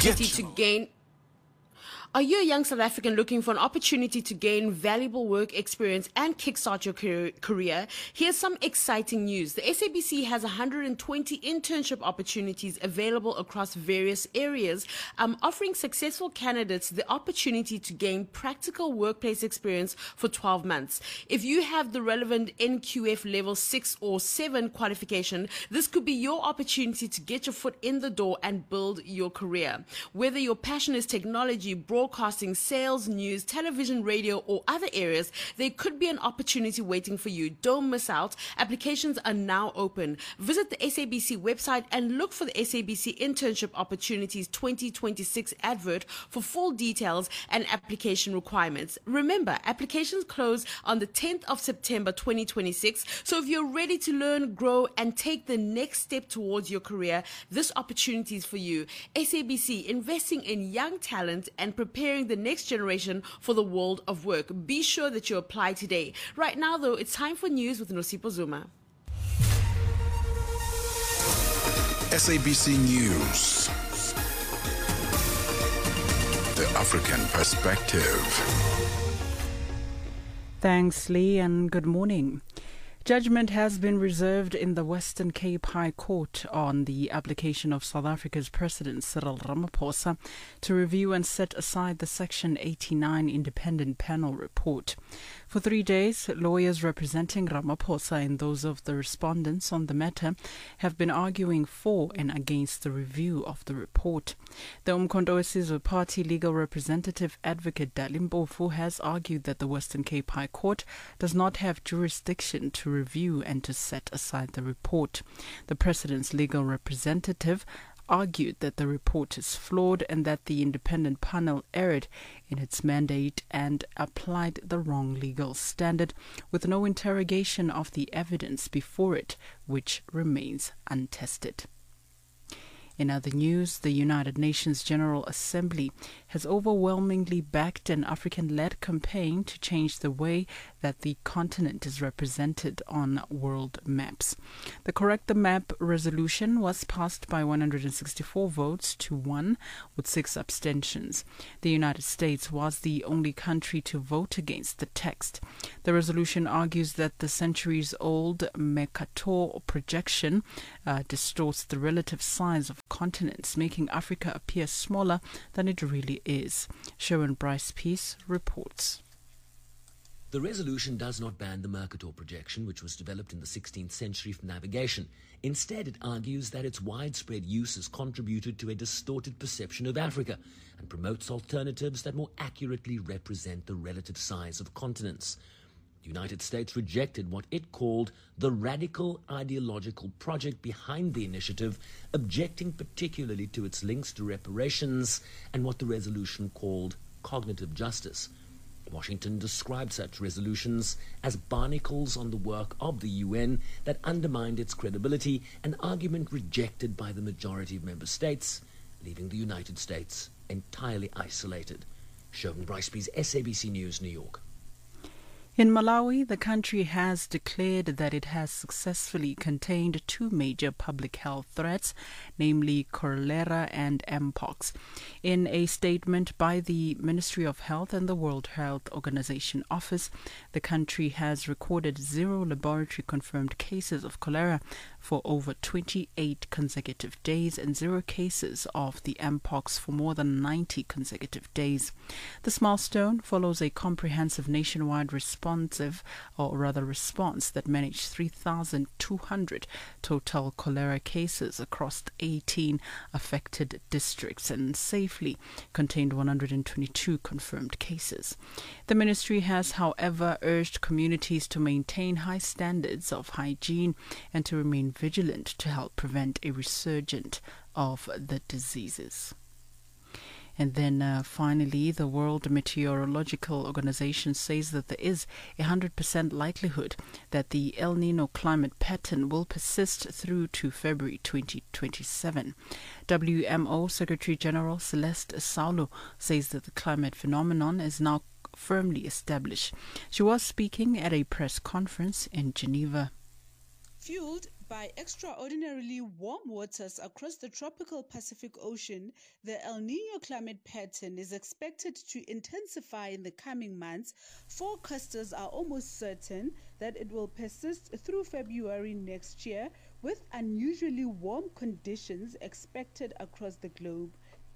opportunity to gain... Are you a young South African looking for an opportunity to gain valuable work experience and kickstart your career? Here's some exciting news. The SABC has 120 internship opportunities available across various areas, offering successful candidates the opportunity to gain practical workplace experience for 12 months. If you have the relevant NQF level 6 or 7 qualification, this could be your opportunity to get your foot in the door and build your career. Whether your passion is technology, broadcasting, sales, news, television, radio, or other areas, there could be an opportunity waiting for you. Don't miss out. Applications are now open. Visit the SABC website and look for the SABC Internship Opportunities 2026 advert for full details and application requirements. Remember, applications close on the 10th of September 2026. So if you're ready to learn, grow, and take the next step towards your career, this opportunity is for you. SABC, investing in young talent and preparing the next generation for the world of work. Be sure that you apply today. Right now, though, it's time for news with Nosipho Zuma. SABC News. The African Perspective. Thanks, Lee, and good morning. Judgment has been reserved in the Western Cape High Court on the application of South Africa's President Cyril Ramaphosa to review and set aside the Section 89 independent panel report. For 3 days, lawyers representing Ramaphosa and those of the respondents on the matter have been arguing for and against the review of the report. The Umkhonto we Sizwe Party legal representative Advocate Dali Mpofu has argued that the Western Cape High Court does not have jurisdiction to review and to set aside the report. The President's legal representative argued that the report is flawed and that the independent panel erred in its mandate and applied the wrong legal standard, with no interrogation of the evidence before it, which remains untested. In other news, the United Nations General Assembly has overwhelmingly backed an African-led campaign to change the way that the continent is represented on world maps. The Correct the Map resolution was passed by 164 votes to 1, with 6 abstentions. The United States was the only country to vote against the text. The resolution argues that the centuries-old Mercator projection distorts the relative size of continents, making Africa appear smaller than it really is. Sharon Bryce-Peace reports. The resolution does not ban the Mercator projection, which was developed in the 16th century for navigation. Instead, it argues that its widespread use has contributed to a distorted perception of Africa and promotes alternatives that more accurately represent the relative size of continents. The United States rejected what it called the radical ideological project behind the initiative, objecting particularly to its links to reparations and what the resolution called cognitive justice. Washington described such resolutions as barnacles on the work of the UN that undermined its credibility, an argument rejected by the majority of member states, leaving the United States entirely isolated. Sheldon Bryce-Peace, SABC News, New York. In Malawi, the country has declared that it has successfully contained 2 major public health threats, namely cholera and mpox. In a statement by the Ministry of Health and the World Health Organization office, the country has recorded 0 laboratory-confirmed cases of cholera for over 28 consecutive days and 0 cases of the mpox for more than 90 consecutive days. This milestone follows a comprehensive nationwide response that managed 3,200 total cholera cases across 18 affected districts and safely contained 122 confirmed cases. The ministry has, however, urged communities to maintain high standards of hygiene and to remain vigilant to help prevent a resurgence of the diseases. And then finally, the World Meteorological Organization says that there is a 100% likelihood that the El Nino climate pattern will persist through to February 2027. WMO Secretary General Celeste Saulo says that the climate phenomenon is now firmly established. She was speaking at a press conference in Geneva. Fueled By extraordinarily warm waters across the tropical Pacific Ocean, the El Niño climate pattern is expected to intensify in the coming months. Forecasters are almost certain that it will persist through February next year, with unusually warm conditions expected across the globe.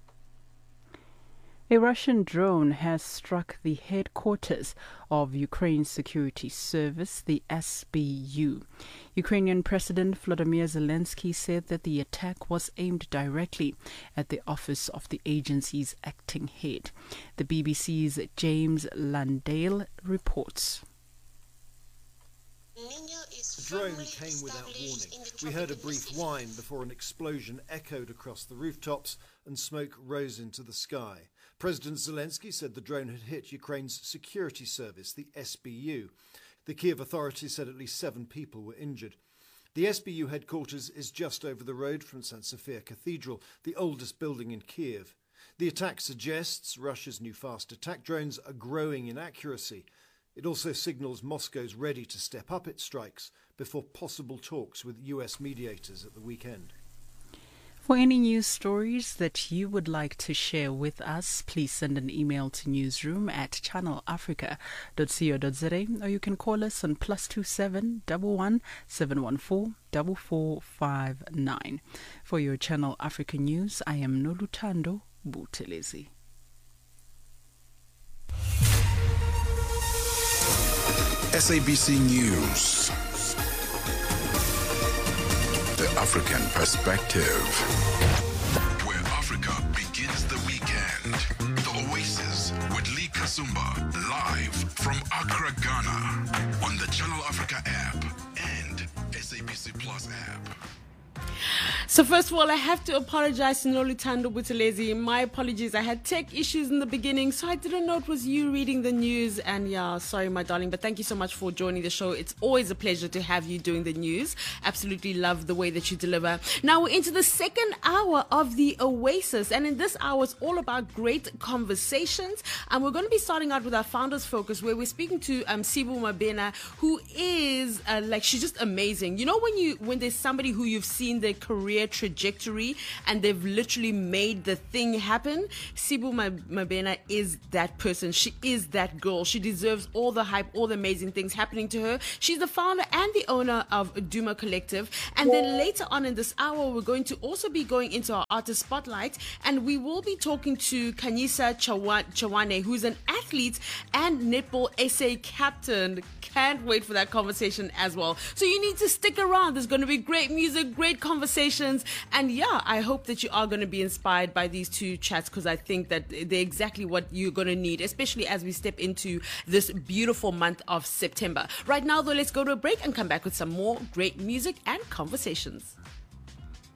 A Russian drone has struck the headquarters of Ukraine's security service, the SBU. Ukrainian President Volodymyr Zelensky said that the attack was aimed directly at the office of the agency's acting head. The BBC's James Landale reports. The drone came without warning. We heard a brief whine before an explosion echoed across the rooftops and smoke rose into the sky. President Zelensky said the drone had hit Ukraine's security service, the SBU. The Kiev authorities said at least 7 people were injured. The SBU headquarters is just over the road from St. Sophia Cathedral, the oldest building in Kiev. The attack suggests Russia's new fast attack drones are growing in accuracy. It also signals Moscow's ready to step up its strikes before possible talks with US mediators at the weekend. For any news stories that you would like to share with us, please send an email to newsroom@channelafrica.co.za, or you can call us on +27 11 714 4459. For your Channel Africa news, I am Noluthando Buthelezi. SABC News. The African Perspective. Where Africa begins the weekend. The Oasis with Lee Kasumba, live from Accra, Ghana, on the Channel Africa app and SABC Plus app. So first of all, I have to apologize to Noluthando Buthelezi. My apologies. I had tech issues in the beginning, so I didn't know it was you reading the news. And yeah, sorry, my darling, but thank you so much for joining the show. It's always a pleasure to have you doing the news. Absolutely love the way that you deliver. Now we're into the second hour of the Oasis, and in this hour, it's all about great conversations. And we're going to be starting out with our Founders Focus, where we're speaking to Sibu Mabena, who is she's just amazing. You know, when there's somebody who you've seen their career trajectory and they've literally made the thing happen, Sibu Mabena is that person. She is that girl. She deserves all the hype, all the amazing things happening to her. She's the founder and the owner of Duma Collective. And then later on in this hour, we're going to also be going into our artist spotlight, and we will be talking to Kanyisa Chawane, who's an athlete and netball SA captain. Can't wait for that conversation as well. So you need to stick around. There's going to be great music, great conversations. And yeah, I hope that you are going to be inspired by these two chats, because I think that they're exactly what you're going to need, especially as we step into this beautiful month of September. Right now, though, let's go to a break and come back with some more great music and conversations.